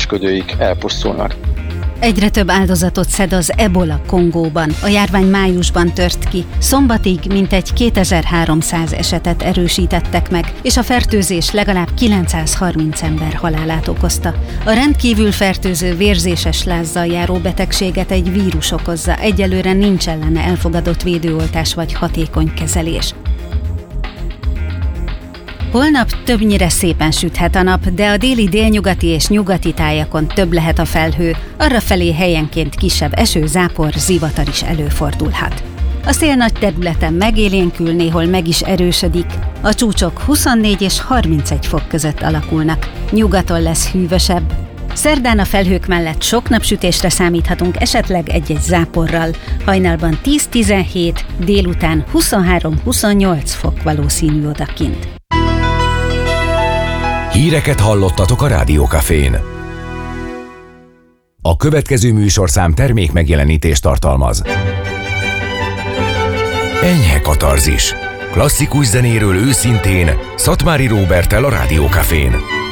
ősködőik elpusztulnak. Egyre több áldozatot szed az ebola Kongóban. A járvány májusban tört ki. Szombatig mintegy 2300 esetet erősítettek meg, és a fertőzés legalább 930 ember halálát okozta. A rendkívül fertőző vérzéses lázzal járó betegséget egy vírus okozza. Egyelőre nincs ellene elfogadott védőoltás vagy hatékony kezelés. Holnap többnyire szépen süthet a nap, de a déli, délnyugati és nyugati tájakon több lehet a felhő, arrafelé helyenként kisebb eső, zápor, zivatar is előfordulhat. A szél nagy területen megélénkül, néhol meg is erősödik. A csúcsok 24 és 31 fok között alakulnak. Nyugaton lesz hűvösebb. Szerdán a felhők mellett sok napsütésre számíthatunk, esetleg egy-egy záporral. Hajnalban 10-17, délután 23-28 fok valószínű odakint. Híreket hallottatok a Rádió Cafén. A következő műsorszám termék megjelenítést tartalmaz. Enyhe katarzis. Klasszikus zenéről őszintén, Szatmári Róberttel a Rádió Cafén.